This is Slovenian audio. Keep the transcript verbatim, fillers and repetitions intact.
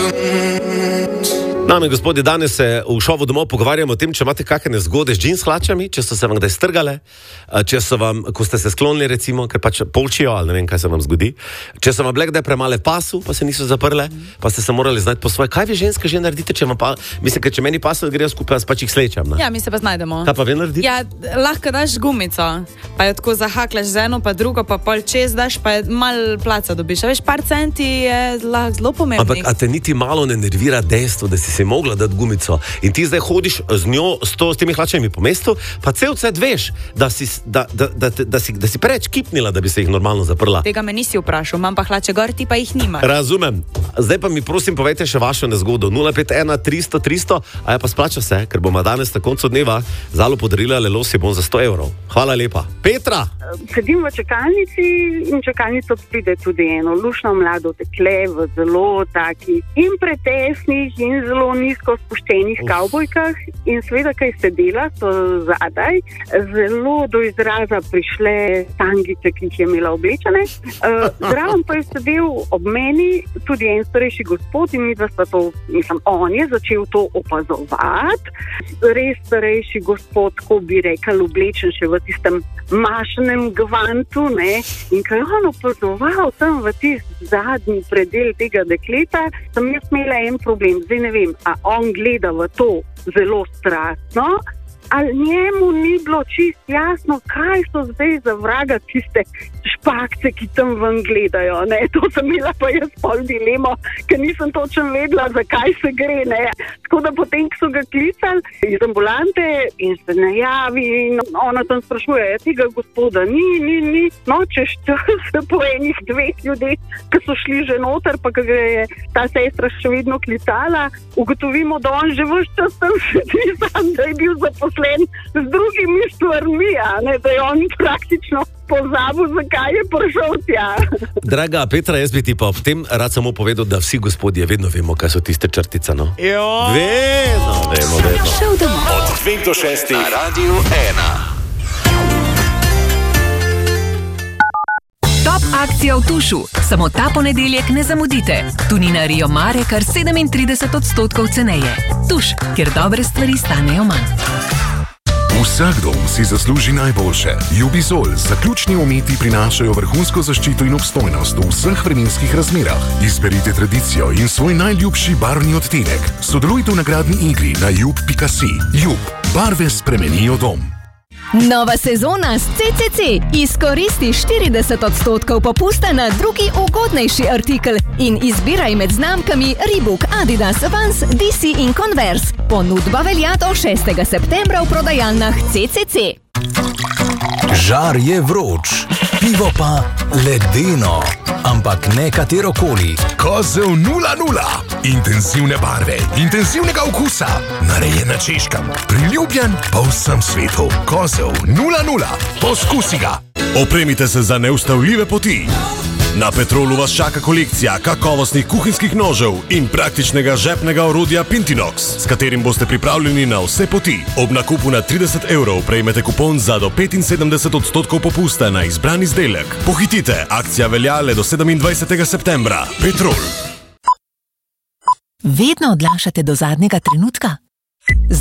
Dame in gospodje, danes se v šovu domov pogovarjamo o tem, če imate kakšne nezgode z džins hlačami, če so se vam kdaj strgale, če so vam, ko ste se sklonili recimo, ker pač polčijo, ali ne vem, kaj se vam zgodi, če so vam bile kdaj premale pasu, pa se niso zaprle, pa ste se morali znati po svoje. Kaj vi ženske že naredite, če vam pa, mislim, ker če meni pasu grejo skupaj, jaz pač jih slečam, ne? Ja, mi se pa znajdemo. Kaj pa vi naredite? Ja, lahko daš gumico, pa jo tako zahaklaš z eno, pa drugo, pa pol čez daš, pa mal placa dobiš. A veš, par centi je zelo pomembnih. Ampak a te niti malo ne nervira dejstvo, da si si mogla dati gumico in ti zdaj hodiš z njo, s, to, s temi hlačami po mestu, pa cel cel veš, da si, da, da, da, da, da si, da si preveč kipnila, da bi se jih normalno zaprla. Tega me nisi vprašal, imam pa hlače gor, ti pa jih nimaš. Razumem. Zdaj pa mi prosim povejte še vašo nezgodo. nula pet ena tristo tristo, a ja pa splača se, ker bomo danes na koncu dneva Zalo podarila lelosi bom za sto evrov. Hvala lepa. Petra! Sedim v čakalnici in čakalnico pride tudi eno lušno mlado dekle v zelo takih in pretesnih in zelo nizko spuščenih kavbojkah in seveda, kaj se dela, so zadaj zelo do izraza prišle tangice, ki jih je imela oblečene. Uh, zraven pa je sedel ob meni tudi en starejši gospod in mi dva sta to, mislim, on je začel to opazovati. Res starejši gospod, ko bi rekel, oblečen še v tistem mašnem gvantu, ne, in ko je on opazoval tam v tist zadnji predel tega dekleta, sem jaz imela en problem. Zdaj ne vem, a on gleda v to zelo strastno, ali njemu ni bilo čist jasno, kaj so zdaj za vraga tiste špakce, ki tam ven gledajo, ne, to sem imela pa jaz pol dilemo, ker nisem točno vedela, zakaj se gre, ne. Tako da potem, ko so ga klicali iz ambulante in se najavi in ona tam sprašuje, ja, tega gospoda ni, ni, ni, no, češ se po enih dveh ljudeh, ki so šli že noter, pa ki ga je ta sestra še vedno klicala, ugotovimo, da on že ves čas tam sedi sam, da je bil zaposlen z drugimi stvarmi, ne, da je on praktično pozabil, zakaj je prišel tja. Draga Petra, jaz bi ti pa ob tem rad samo povedal, da vsi gospodje vedno vemo, kaj so tiste črtice, no? Jo! Vedno, vemo, vedno. Šel domov. Od dveh do šestih na Radiu ena. Top akcija v Tušu. Samo ta ponedeljek ne zamudite. Tunina Rio Mare kar sedemintrideset odstotkov ceneje. Tuš, kjer dobre stvari stanejo manj. Vsak dom si zasluži najboljše. Jubizol zaključni umeti prinašajo vrhunsko zaščito in obstojnost v vseh vremenskih razmerah. Izberite tradicijo in svoj najljubši barvni odtenek. Sodelujte v nagradni igri na jub pika si. Jub. Barve spremenijo dom. Nova sezona s C C C. Izkoristi štirideset odstotkov popusta na drugi ugodnejši artikel in izbiraj med znamkami Reebok, Adidas, Vans, D C in Converse. Ponudba velja do šestega septembra v prodajalnah C C C. Žar je vroč, pivo pa ledeno, ampak ne katerokoli. Kozel nula nula. Intenzivne barve, intenzivnega okusa. Narejen na Češkem, priljubljen po vsem svetu. Kozel nula nula. Poskusi ga. Opremite se za neustavljive poti. Na Petrolu vas čaka kolekcija kakovostnih kuhinjskih nožev in praktičnega žepnega orodja Pintinox, s katerim boste pripravljeni na vse poti. Ob nakupu na trideset evrov prejmete kupon za do petinsedemdeset odstotkov popusta na izbran izdelek. Pohitite, akcija velja le do sedemindvajsetega septembra. Petrol. Vedno odlašate do zadnjega trenutka?